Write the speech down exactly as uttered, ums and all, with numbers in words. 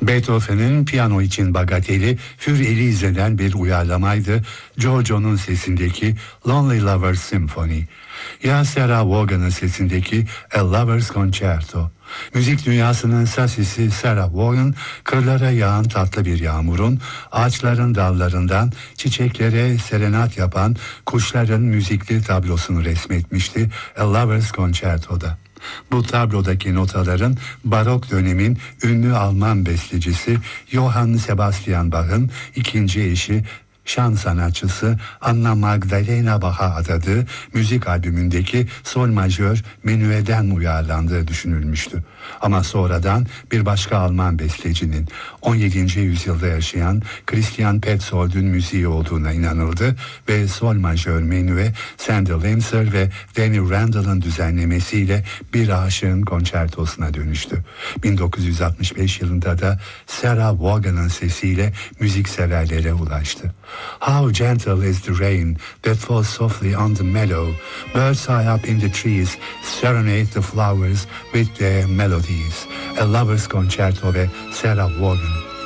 Beethoven'in piyano için bagateli Für Elise'den bir uyarlamaydı. Giorgio'nun sesindeki Lonely Lovers Symphony ya Sarah Vaughan'ın sesindeki A Lover's Concerto. Müzik dünyasının sasisi Sarah Vaughan, kırlara yağan tatlı bir yağmurun, ağaçların dallarından çiçeklere serenat yapan kuşların müzikli tablosunu resmetmişti A Lover's Concerto'da. Bu tablodaki notaların barok dönemin ünlü Alman bestecisi Johann Sebastian Bach'ın ikinci eşi, şan sanatçısı Anna Magdalena Bach'a adadığı müzik albümündeki sol majör menüeden uyarlandığı düşünülmüştü. Ama sonradan bir başka Alman bestecinin on yedinci yüzyılda yaşayan Christian Petzold'un müziği olduğuna inanıldı ve sol majör menüe Sandy Limser ve Danny Randall'ın düzenlemesiyle bir aşığın konçertosuna dönüştü. bin dokuz yüz altmış beş yılında da Sarah Vaughan'ın sesiyle müzikseverlere ulaştı. How gentle is the rain that falls softly on the meadow. Birds high up in the trees serenade the flowers with their melodies. A Lover's Concerto ve Sarah Vaughan.